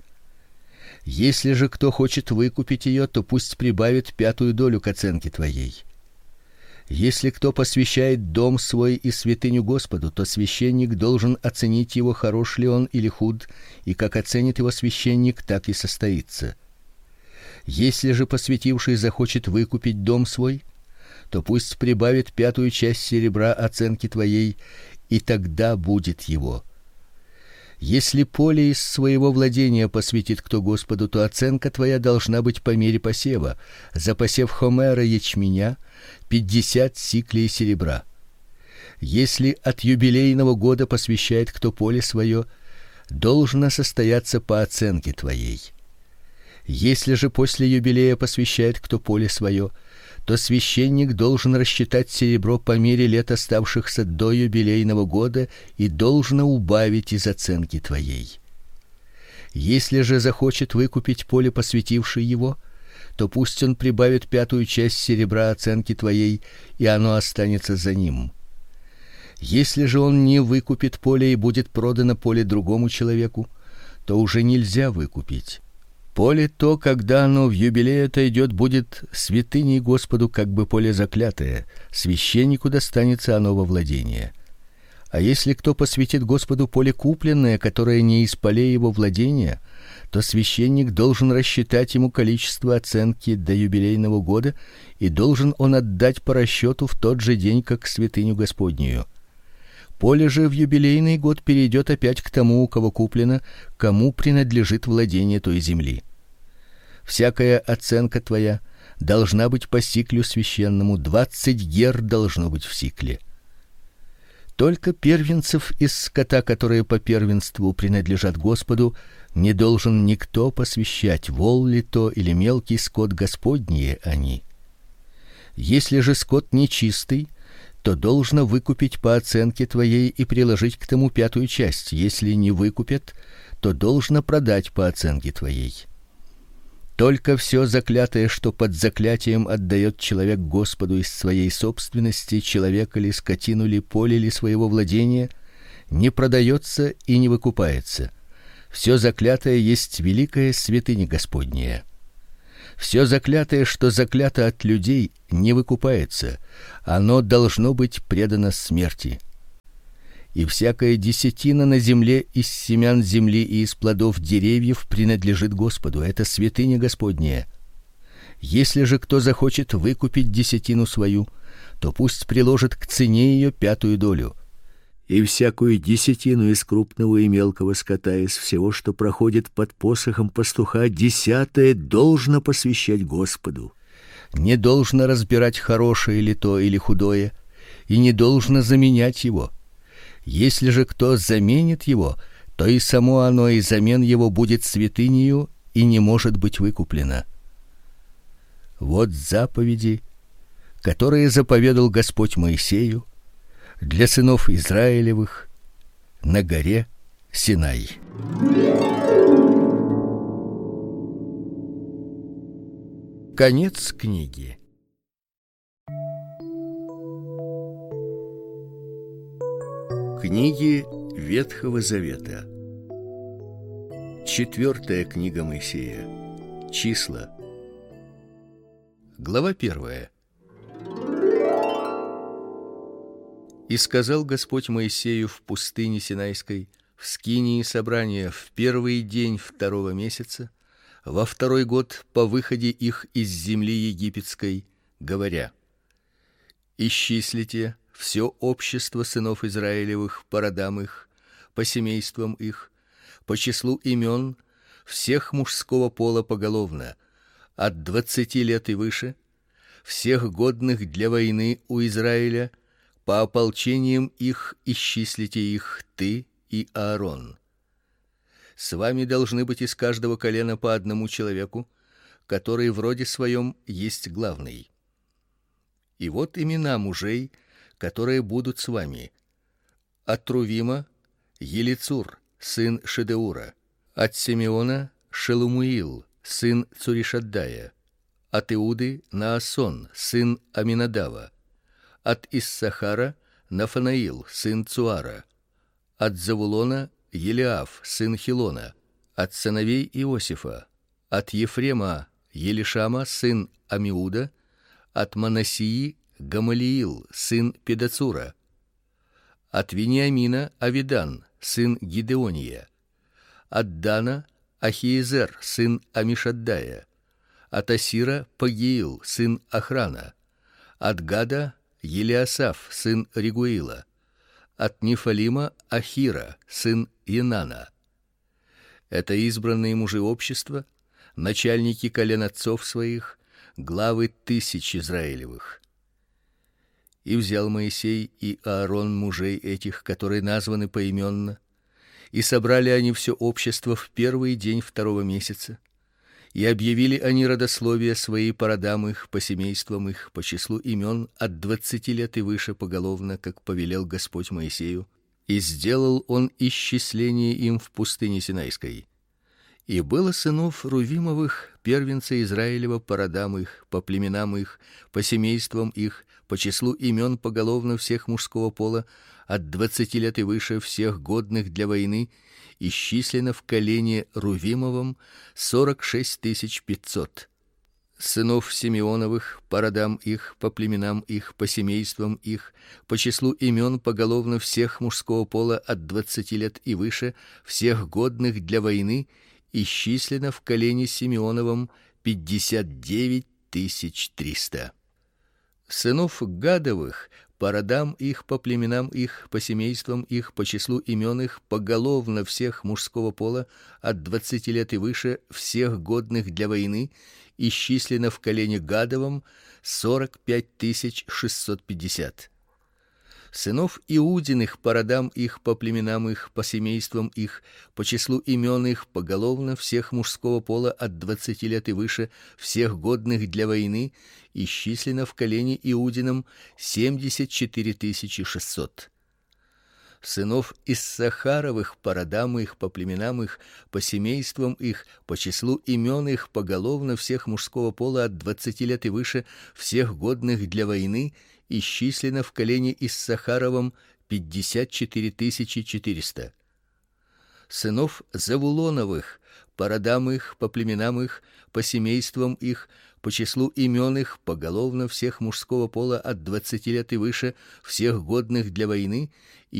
Если же кто хочет выкупить ее, то пусть прибавит пятую долю к оценке твоей. Если кто посвящает дом свой и святыню Господу, то священник должен оценить его, хорош ли он или худ, и как оценит его священник, так и состоится. Если же посвятивший захочет выкупить дом свой, то пусть прибавит пятую часть серебра оценки твоей, и тогда будет его. Если поле из своего владения посвятит кто Господу, то оценка твоя должна быть по мере посева. За посев хомера ячменя пятьдесят сиклей серебра. Если от юбилейного года посвящает кто поле свое, должно состояться по оценке твоей. Если же после юбилея посвящает кто поле свое, то священник должен рассчитать серебро по мере лет, оставшихся до юбилейного года, и должно убавить из оценки твоей. Если же захочет выкупить поле посвятивший его, то пусть он прибавит пятую часть серебра оценки твоей, и оно останется за ним. Если же он не выкупит поле и будет продано поле другому человеку, то уже нельзя выкупить. Поле то, когда оно в юбилей отойдет, будет святыней Господу, как бы поле заклятое, священнику достанется оно во владение. А если кто посвятит Господу поле купленное, которое не из полей его владения, то священник должен рассчитать ему количество оценки до юбилейного года, и должен он отдать по расчету в тот же день, как святыню Господнюю. Поле же в юбилейный год перейдет опять к тому, у кого куплено, кому принадлежит владение той земли. Всякая оценка твоя должна быть по сиклю священному, двадцать гер должно быть в сикле. Только первенцев из скота, которые по первенству принадлежат Господу, не должен никто посвящать, вол ли то или мелкий скот Господние они. Если же скот нечистый, то должно выкупить по оценке твоей и приложить к тому пятую часть. Если не выкупят, то должно продать по оценке твоей. Только все заклятое, что под заклятием отдает человек Господу из своей собственности, человека ли, скотину ли, поле ли своего владения, не продается и не выкупается. Все заклятое есть великая святыня Господняя. Все заклятое, что заклято от людей, не выкупается, оно должно быть предано смерти. И всякая десятина на земле из семян земли и из плодов деревьев принадлежит Господу, это святыня Господняя. Если же кто захочет выкупить десятину свою, то пусть приложит к цене ее пятую долю. И всякую десятину из крупного и мелкого скота, из всего, что проходит под посохом пастуха, десятое должно посвящать Господу. Не должно разбирать хорошее ли то или худое, и не должно заменять его. Если же кто заменит его, то и само оно и замен его будет святынею и не может быть выкуплено. Вот заповеди, которые заповедал Господь Моисею для сынов Израилевых на горе Синай. Конец книги. Книги Ветхого Завета. Четвертая книга Моисея. Числа. Глава первая. И сказал Господь Моисею в пустыне Синайской, в скинии собрания, в первый день второго месяца, во второй год по выходе их из земли египетской, говоря: исчислите все общество сынов Израилевых по родам их, по семействам их, по числу имен всех мужского пола поголовно, от двадцати лет и выше, всех годных для войны у Израиля, по ополчениям их исчислите их ты и Аарон. С вами должны быть из каждого колена по одному человеку, который в роде своем есть главный. И вот имена мужей, которые будут с вами: от Рувима Елицур, сын Шедеура; от Симеона Шелумуил, сын Цуришаддая; от Иуды Наасон, сын Аминадава; от Иссахара Нафанаил, сын Цуара; от Завулона Елиаф, сын Хилона; от сыновей Иосифа, от Ефрема Елишама, сын Амиуда; от Манассии Гамалиил, сын Педацура; от Вениамина Авидан, сын Гидеония; от Дана Ахиезер, сын Амишаддая; от Асира Пагиил, сын Охрана; от Гада Елиасаф, сын Регуила; от Нефалима Ахира, сын Енана. Это избранные мужи общества, начальники колен отцов своих, главы тысяч Израилевых. И взял Моисей и Аарон мужей этих, которые названы поименно, и собрали они все общество в первый день второго месяца, и объявили они родословия свои по родам их, по семействам их, по числу имен от двадцати лет и выше поголовно, как повелел Господь Моисею, и сделал он исчисление им в пустыне Синайской. И было сынов Рувимовых, первенца Израилева, по родам их, по племенам их, по семействам их, по числу имен поголовно всех мужского пола, от двадцати лет и выше, всех годных для войны, исчислено в колене Рувимовом сорок шесть тысяч пятьсот. Сынов Симеоновых, по родам их, по племенам их, по семействам их, по числу имен поголовно всех мужского пола, от двадцати лет и выше, всех годных для войны, исчислено в колене Симеоновом пятьдесят девять тысяч триста. Сынов Гадовых, по родам их, по племенам их, по семействам их, по числу имен их, поголовно всех мужского пола, от двадцати лет и выше, всех годных для войны, исчислено в колене Гадовом сорок пять тысяч шестьсот пятьдесят. Сынов Иудиных, по родам их, по племенам их, по семействам их, по числу имен их, поголовно всех мужского пола, от двадцати лет и выше, всех годных для войны, исчислено в колене Иудином семьдесят четыре тысячи шестьсот. Сынов Иссахаровых, по родам их, по племенам их, по семействам их, по числу имен их, поголовно всех мужского пола, от двадцати лет и выше, всех годных для войны, исчислено в колене Иссахаровом пятьдесят четыре тысячи четыреста. сынов Завулоновых, по родам их, по племенам их, по семействам их, по числу имен их, поголовно всех мужского пола от двадцати лет и выше, всех годных для войны,